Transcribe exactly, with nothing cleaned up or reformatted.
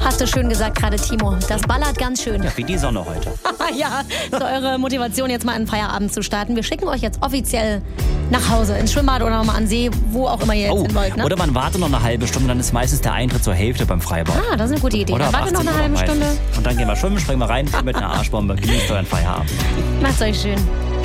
Hast du schön gesagt gerade, Timo. Das ballert ganz schön. Ja, wie die Sonne heute. Ja, so eure Motivation, jetzt mal einen Feierabend zu starten. Wir schicken euch jetzt offiziell nach Hause, ins Schwimmbad oder nochmal an den See, wo auch immer ihr jetzt Oh, hin wollt. Ne? oder man wartet noch eine halbe Stunde, dann ist meistens der Eintritt zur Hälfte beim Freibad. Ah, das ist eine gute Idee. Oder Dann ab wartet noch eine achtzehn Uhr halbe Stunde. meistens. Und dann gehen wir schwimmen, springen wir rein mit einer Arschbombe, genießt euren Feierabend. Macht's euch schön.